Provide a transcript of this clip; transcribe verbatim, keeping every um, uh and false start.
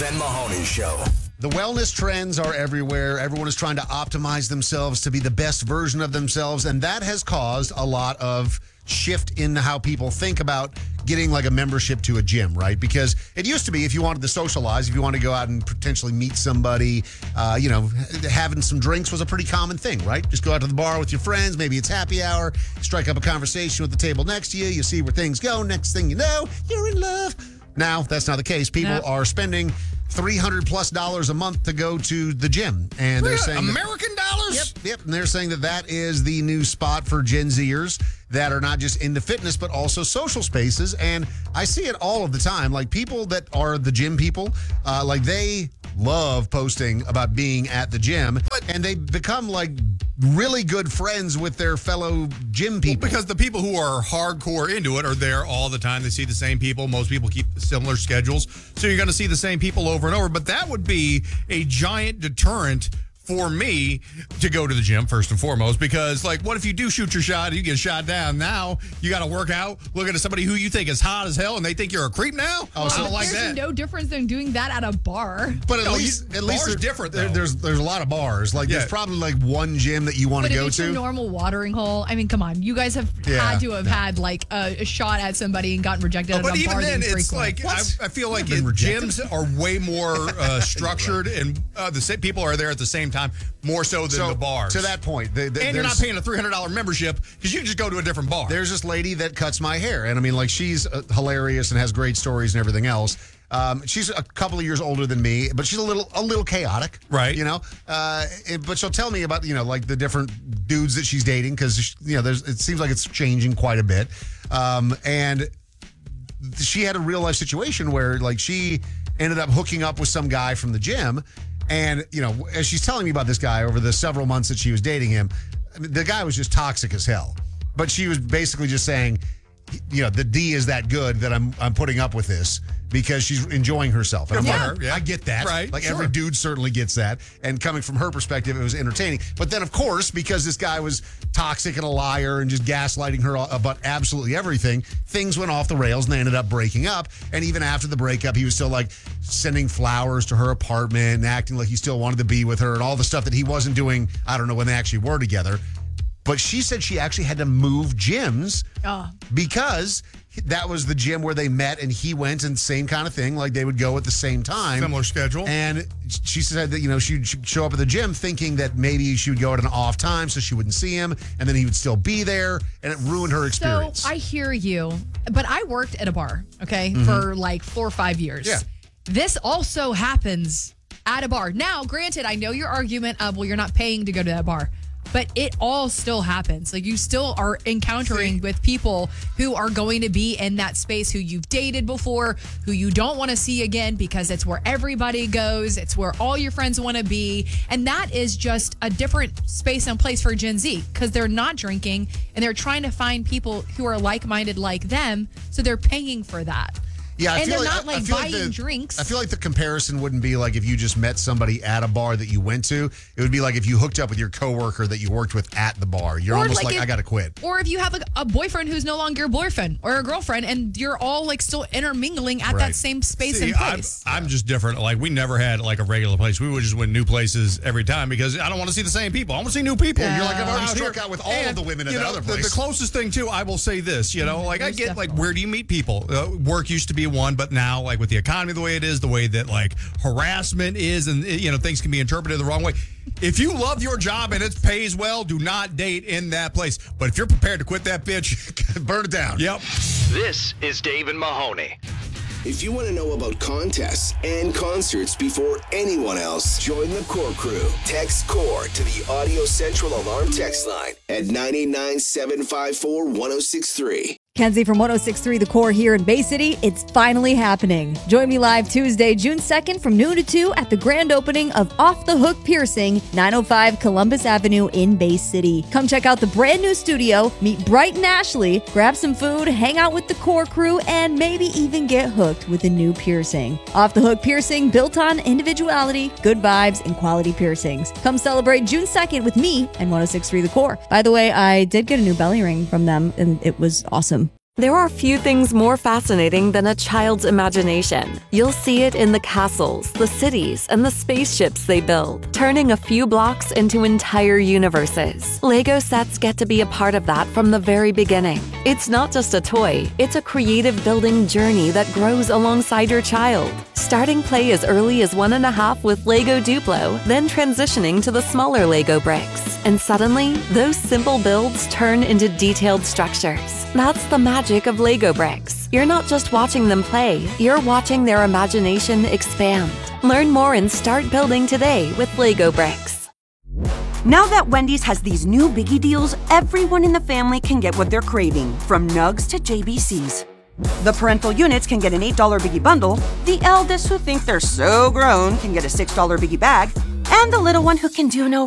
and Mahoney Show. The wellness trends are everywhere. Everyone is trying to optimize themselves to be the best version of themselves, and that has caused a lot of shift in how people think about getting like a membership to a gym, right? Because it used to be if you wanted to socialize, if you wanted to go out and potentially meet somebody, uh, you know, having some drinks was a pretty common thing, right? Just go out to the bar with your friends. Maybe it's happy hour, strike up a conversation with the table next to you. You see where things go. Next thing you know, you're in love. Now, that's not the case. People No. are spending three hundred plus dollars a month to go to the gym. And they're saying that- American dollars? Yep, yep. And they're saying that that is the new spot for Gen Zers that are not just into fitness, but also social spaces. And I see it all of the time. Like people that are the gym people, uh, like they love posting about being at the gym, and they become like really good friends with their fellow gym people. Because the people who are hardcore into it are there all the time. They see the same people. Most people keep similar schedules. So you're going to see the same people over and over. But that would be a giant deterrent for me to go to the gym first and foremost, because like, what if you do shoot your shot and you get shot down? Now you got to work out, looking at somebody who you think is hot as hell and they think you're a creep now? Oh, I so don't like There's that. no difference than doing that at a bar. But at No, least, you- at least bars there- different, there- though. there's there's a lot of bars. Like Yeah. there's probably like one gym that you want But to if go it's to. a normal watering hole, I mean, come on. You guys have Yeah, had to have no. had like a, a shot at somebody and gotten rejected Oh, at but a even bar then, that you it's frequent. like I, I feel like Never been it, rejected. gyms are way more uh, structured, and uh, the same people are there at the same time, more so than So, the bars. to that point, the, the, and you're not there's- paying a three hundred dollars membership because you can just go to a different bar. There's this lady that cuts my hair, and I mean, like, she's uh, hilarious and has great stories and everything else. Um, she's a couple of years older than me, but she's a little a little chaotic, Right. You know, uh, it- but she'll tell me about you know like the different dudes that she's dating because you know there's it seems like it's changing quite a bit, um, and she had a real life situation where like she ended up hooking up with some guy from the gym. And, you know, as she's telling me about this guy over the several months that she was dating him, I mean, the guy was just toxic as hell. But she was basically just saying, you know, the D is that good that I'm I'm putting up with this because she's enjoying herself. And I'm Good for like, her, yeah. I get that. Right, Like sure. every dude certainly gets that. And coming from her perspective, it was entertaining. But then, of course, because this guy was toxic and a liar and just gaslighting her about absolutely everything, things went off the rails and they ended up breaking up. And even after the breakup, he was still like sending flowers to her apartment and acting like he still wanted to be with her and all the stuff that he wasn't doing, I don't know, when they actually were together. But she said she actually had to move gyms Oh. because that was the gym where they met and he went and same kind of thing. Like they would go at the same time. Similar schedule. And she said that, you know, she'd she'd show up at the gym thinking that maybe she would go at an off time so she wouldn't see him and then he would still be there and it ruined her experience. So I hear you, but I worked at a bar, okay, for like four or five years. Yeah. This also happens at a bar. Now, granted, I know your argument of, well, you're not paying to go to that bar, but it all still happens. Like you still are encountering with people who are going to be in that space who you've dated before, who you don't want to see again because it's where everybody goes. It's where all your friends want to be. And that is just a different space and place for Gen Z because they're not drinking and they're trying to find people who are like-minded like them. So they're paying for that. Yeah, I and feel they're like, not I- I like feel buying the, drinks. I feel like the comparison wouldn't be like if you just met somebody at a bar that you went to. It would be like if you hooked up with your coworker that you worked with at the bar. You're Or almost like like, if- I got to quit. Or if you have like a boyfriend who's no longer your boyfriend or a girlfriend and you're all like still intermingling at Right. that same space See, and I'm, place. I'm just different. Like, we never had like a regular place. We would just win new places every time because I don't want to see the same people. I want to see new people. Yeah, you're like, I've already Out struck here. out with all And, of the women at you that know, other the- place. The, closest thing, too, I will say this, you know, like I Most get like, definitely. where do you meet people? Uh, work used to be one, but now, like with the economy the way it is, the way that like harassment is and, you know, things can be interpreted the wrong way. If you love your job and it pays well, do not date in that place. But if you're prepared to quit that bitch, Burn it down. yep. This is Dave and Mahoney. If you want to know about contests and concerts before anyone else, join the Core Crew. Text CORE to the Audio Central Alarm text line at nine eight nine, seven five four, one oh six three. Kenzie from one oh six point three The Core here in Bay City. It's finally happening. Join me live Tuesday, June second from noon to two at the grand opening of Off the Hook Piercing, nine oh five Columbus Avenue in Bay City. Come check out the brand new studio, meet Bright and Ashley, grab some food, hang out with the Core Crew, and maybe even get hooked with a new piercing. Off the Hook Piercing, built on individuality, good vibes, and quality piercings. Come celebrate June second with me and one oh six point three The Core. By the way, I did get a new belly ring from them, and it was awesome. There are few things more fascinating than a child's imagination. You'll see it in the castles, the cities, and the spaceships they build, turning a few blocks into entire universes. Lego sets get to be a part of that from the very beginning. It's not just a toy, it's a creative building journey that grows alongside your child. Starting play as early as one and a half with Lego Duplo, then transitioning to the smaller Lego bricks. And suddenly, those simple builds turn into detailed structures. That's the magic of Lego bricks. You're not just watching them play, you're watching their imagination expand. Learn more and start building today with Lego bricks. Now that Wendy's has these new biggie deals, everyone in the family can get what they're craving, from nugs to J B Cs. The parental units can get an eight dollar biggie bundle, the eldest who think they're so grown can get a six dollar biggie bag, and the little one who can do no